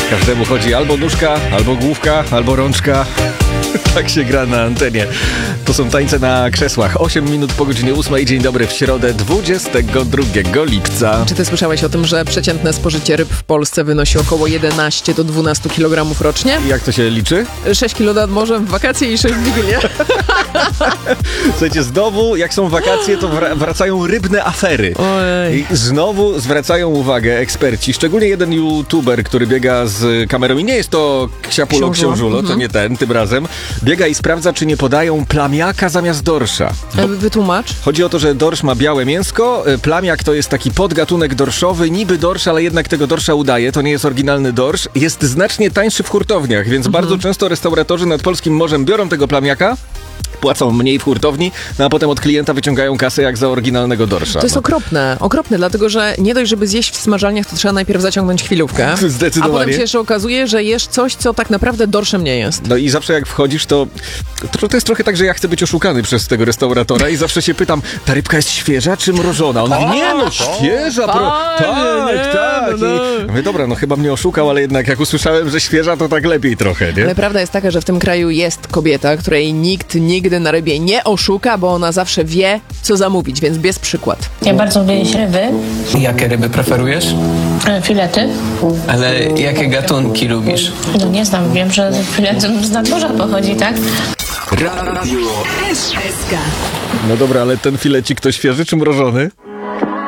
Każdemu chodzi albo nóżka, albo główka, albo rączka. Tak się gra na antenie. To są tańce na krzesłach. 8 minut po godzinie 8. Dzień dobry w środę 22 lipca. Czy ty słyszałeś o tym, że przeciętne spożycie ryb w Polsce wynosi około 11 do 12 kg rocznie? Jak to się liczy? 6 kg nad morzem w wakacje i 6 w Wigilię. Słuchajcie, znowu jak są wakacje, to wracają rybne afery. Ojej. I znowu zwracają uwagę eksperci, szczególnie jeden youtuber, który biega z kamerą i nie jest to Książulo, to nie ten, tym razem. Biega i sprawdza, czy nie podają plamiaka zamiast dorsza. Wytłumacz. Chodzi o to, że dorsz ma białe mięsko, plamiak to jest taki podgatunek dorszowy, niby dorsz, ale jednak tego dorsza udaje, to nie jest oryginalny dorsz. Jest znacznie tańszy w hurtowniach, więc bardzo często restauratorzy nad polskim morzem biorą tego plamiaka, płacą mniej w hurtowni, no a potem od klienta wyciągają kasę jak za oryginalnego dorsza. To jest okropne, dlatego że nie dość, żeby zjeść w smażalniach, to trzeba najpierw zaciągnąć chwilówkę. Zdecydowanie. A potem się jeszcze okazuje, że jesz coś, co tak naprawdę dorszem nie jest. No i zawsze jak wchodzisz, to jest trochę tak, że ja chcę być oszukany przez tego restauratora i zawsze się pytam, ta rybka jest świeża czy mrożona? On mówi, nie no, świeża, tak. No. I mówię, dobra, no chyba mnie oszukał, ale jednak jak usłyszałem, że świeża, to tak lepiej trochę, nie? Ale prawda jest taka, że w tym kraju jest kobieta, której nikt nigdy na rybie nie oszuka, bo ona zawsze wie, co zamówić, więc bierz przykład. Ja bardzo lubię jeść ryby, Jakie ryby preferujesz? filety. Ale jakie gatunki lubisz? No nie znam, wiem, że filet z nadmorza pochodzi, tak? No dobra, ale ten filecik to świeży czy mrożony?